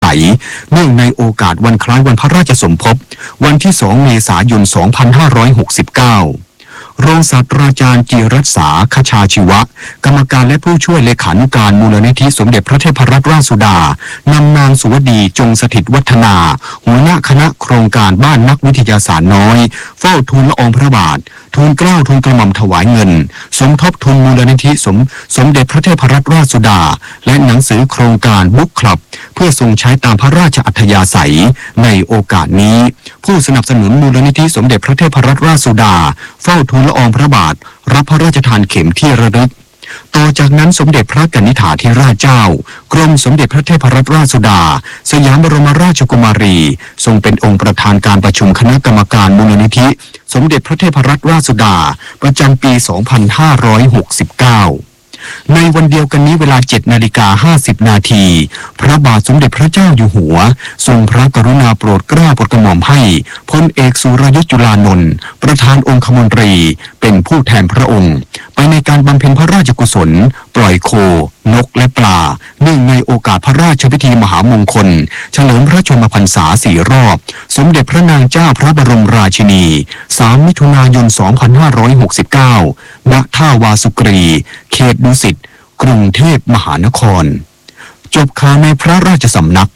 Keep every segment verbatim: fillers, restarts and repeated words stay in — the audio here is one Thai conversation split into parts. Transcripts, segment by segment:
ศัยเนื่องในโอกาสวันคล้ายวันพระราชสมภพวันที่สองเมษายนสองพันห้าร้อยหกสิบเก้ารองศาสตราจารย์จิรัตษาคชาชีวะกรรมการและผู้ช่วยเลขานุการมูลนิธิสมเด็จพระเทพรัตนราชสุดานำนางสุวดีจงสถิตวัฒนาหัวหน้าคณะโครงการบ้านนักวิทยาศาสตร์น้อยเฝ้าทูลละอองพระบาททูลเกล้าทูลกระหม่อมถวายเงินสมทบทุนมูลนิธิสมสมเด็จพระเทพรัตนราชสุดาและหนังสือโครงการบุ๊กคลับเพื่อทรงใช้ตามพระราชอัธยาศัยในโอกาสนี้ผู้สนับสนุนมูลนิธิสมเด็จพระเทพรัตนราชสุดาเฝ้าทูลละอองพระบาทรับพระราชทานเข็มที่ระลึกต่อจากนั้นสมเด็จพระกนิษฐาธิราชเจ้ากรมสมเด็จพระเทพรัตนราชสุดาสยามบรมราชกุมารีทรงเป็นองค์ประธานการประชุมคณะกรรมการมูลนิธิสมเด็จพระเทพรัตนราชสุดาประจำปี สองพันห้าร้อยหกสิบเก้าในวันเดียวกันนี้เวลา เจ็ดนาฬิกาห้าสิบนาทีพระบาทสมเด็จพระเจ้าอยู่หัวทรงพระกรุณาโปรดเกล้าโปรดกระหม่อมให้พลเอกสุรยุทธจุลานนท์ประธานองคมนตรีเป็นผู้แทนพระองค์ไปในการบำเพ็ญพระราชกุศลปล่อยโคนกและปลาเนื่องในโอกาสพระราชพิธีมหามงคลเฉลิมพระชนมพรรษาสี่รอบสมเด็จพระนางเจ้าพระบรมราชินีสามมิถุนายนสองพันห้าร้อยหกสิบเก้าณท่าวาสุกรีเขตดุสิตกรุงเทพมหานครจบข่าวในพระราชสำนัก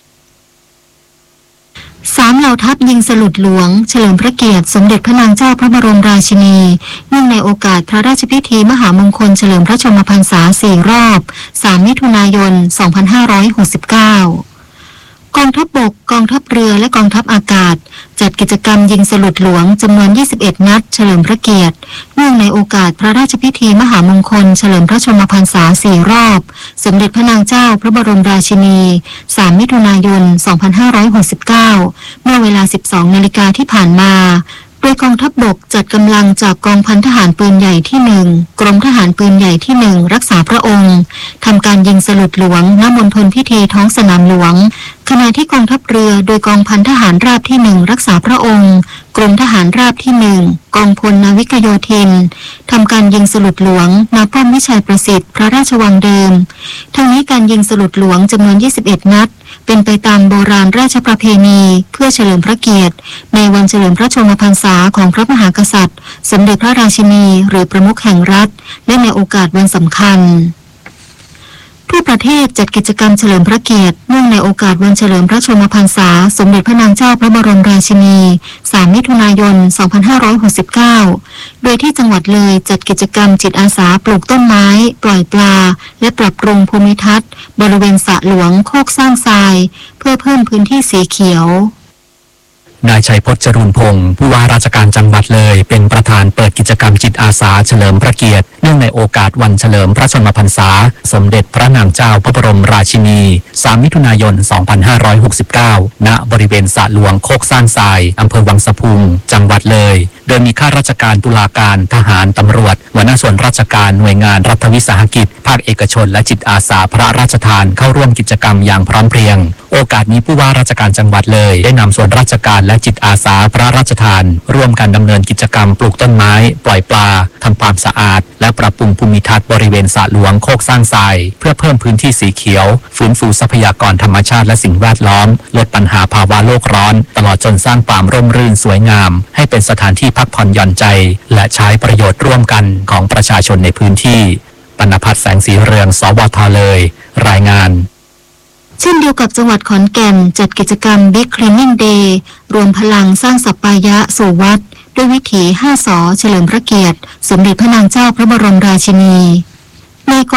สามเหล่าทัพยิงสลุดหลวงเฉลิมพระเกียรติสมเด็จพระนางเจ้าพระบรมราชินีเนื่องในโอกาสพระราชพิธีมหามงคลเฉลิมพระชนมพรรษาสี่รอบสามมิถุนายนสองพันห้าร้อยหกสิบเก้ากองทัพบกกองทัพเรือและกองทัพอากาศจัดกิจกรรมยิงสลุดหลวงจำนวนยี่สิบเอ็ดนัดเฉลิมพระเกียรติเนื่องในโอกาสพระราชพิธีมหามงคลเฉลิมพระชนมพรรษาสี่รอบสมเด็จพระนางเจ้าพระบรมราชินีสามมิถุนายนสองพันห้าร้อยหกสิบเก้าเมื่อเวลา สิบสองนาฬิกาที่ผ่านมาโดยกองทัพบกจัดกำลังจากกองพันทหารปืนใหญ่ที่หนึ่งกรมทหารปืนใหญ่ที่หนึ่งรักษาพระองค์ทำการยิงสลุดหลวงณมณฑลพิธีท้องสนามหลวงขณะที่กองทัพเรือโดยกองพันทหารราบที่หนึ่งรักษาพระองค์กรมทหารราบที่หนึ่งกองพลนาวิกโยธินทำการยิงสลุดหลวงณป้อมวิชัยประสิทธิ์พระราชวังเดิมทั้งนี้การยิงสลุดหลวงจำนวนยี่สิบเอ็ดนัดเป็นไปตามโบราณราชประเพณีเพื่อเฉลิมพระเกียรติในวันเฉลิมพระชนมพรรษาของพระมหากษัตริย์สมเด็จพระราชินีหรือประมุขแห่งรัฐและในโอกาสวันสำคัญทั่วประเทศจัดกิจกรรมเฉลิมพระเกียรติเนื่องในโอกาสวันเฉลิมพระชนมพรรษาสมเด็จพระนางเจ้าพระบรมราชินีสามมิถุนายนสองพันห้าร้อยหกสิบเก้าโดยที่จังหวัดเลยจัดกิจกรรมจิตอาสาปลูกต้นไม้ปล่อยปลาและปรับปรุงภูมิทัศน์บริเวณสระหลวงโคกสร้างทรายเพื่อเพิ่มพื้นที่สีเขียวนายชัยพจน์จรูนพงศ์ผู้ว่าราชการจังหวัดเลยเป็นประธานเปิดกิจกรรมจิตอาสาเฉลิมพระเกียรติเนื่องในโอกาสวันเฉลิมพระชนมพรรษาสมเด็จพระนางเจ้าพระบรมราชินีสามมิถุนายนสองพันห้าร้อยหกสิบเก้าณบริเวณสระหลวงโคกสร้างทรายอำเภอวังสะพุงจังหวัดเลยโดยมีข้าราชการตุลาการทหารตำรวจหัวหน้าส่วนราชการหน่วยงานรัฐวิสาหกิจภาคเอกชนและจิตอาสาพระราชทานเข้าร่วมกิจกรรมอย่างพร้อมเพรียงโอกาสนี้ผู้ว่าราชการจังหวัดเลยได้นำส่วนราชการและจิตอาสาพระราชทานร่วมกันดำเนินกิจกรรมปลูกต้นไม้ปล่อยปลาทำความสะอาดและปรับปรุงภูมิทัศน์บริเวณสระหลวงโคกสร้างทรายเพื่อเพิ่มพื้นที่สีเขียวฟื้นฟูทรัพยากรธรรมชาติและสิ่งแวดล้อมลดปัญหาภาวะโลกร้อนตลอดจนสร้างความร่มรื่นสวยงามให้เป็นสถานที่พักผ่อนหย่อนใจและใช้ประโยชน์ร่วมกันของประชาชนในพื้นที่ปณภัทรแสงสีเรืองสวทเลยรายงานเช่นเดียวกับจังหวัดขอนแก่นจัดกิจกรรม Big Cleaning Day รวมพลังสร้างสัปปายะสู่วัดด้วยวิถีห้าสอเฉลิมพระเกียรติสมเด็จพระนางเจ้าพระบรมราชินีใน